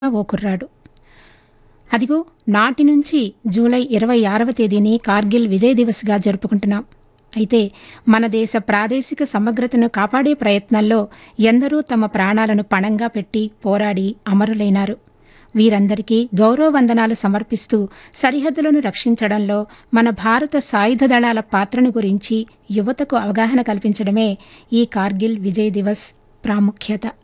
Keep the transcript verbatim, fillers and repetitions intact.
ఓ కుర్రాడు. అదిగో నాటి నుంచి జూలై ఇరవై ఆరవ తేదీని కార్గిల్ విజయ్ దివస్గా జరుపుకుంటున్నాం. అయితే మన దేశ ప్రాదేశిక సమగ్రతను కాపాడే ప్రయత్నాల్లో ఎందరో తమ ప్రాణాలను పణంగా పెట్టి పోరాడి అమరులైనారు. వీరందరికీ గౌరవ వందనాలు సమర్పిస్తూ సరిహద్దులను రక్షించడంలో మన భారత సాయుధ దళాల పాత్రను గురించి యువతకు అవగాహన కల్పించడమే ఈ కార్గిల్ విజయ్ దివస్ ప్రాముఖ్యత.